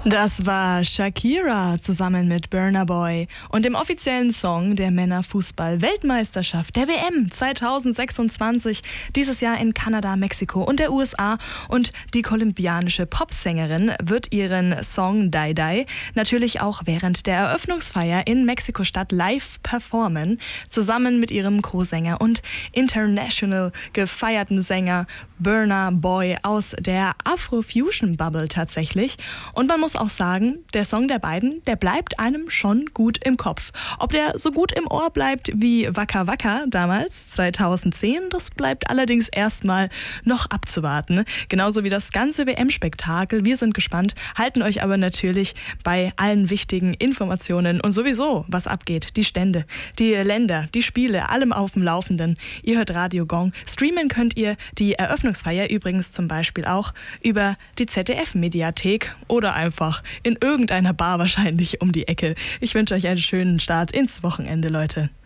Das war Shakira zusammen mit Burna Boy und dem offiziellen Song der Männerfußball-Weltmeisterschaft der WM 2026, dieses Jahr in Kanada, Mexiko und der USA. Und die kolumbianische Popsängerin wird ihren Song Die Die natürlich auch während der Eröffnungsfeier in Mexiko-Stadt live performen, zusammen mit ihrem Co-Sänger und international gefeierten Sänger Burna Boy aus der Afro-Fusion-Bubble tatsächlich. Und man muss auch sagen, der Song der beiden, der bleibt einem schon gut im Kopf. Ob der so gut im Ohr bleibt wie Waka Waka damals, 2010, das bleibt allerdings erstmal noch abzuwarten. Genauso wie das ganze WM-Spektakel. Wir sind gespannt, halten euch aber natürlich bei allen wichtigen Informationen und sowieso, was abgeht. Die Stände, die Länder, die Spiele, allem auf dem Laufenden. Ihr hört Radio Gong. Streamen könnt ihr die Eröffnungsfeier übrigens zum Beispiel auch über die ZDF-Mediathek oder einfach in irgendeiner Bar wahrscheinlich um die Ecke. Ich wünsche euch einen schönen Start ins Wochenende, Leute.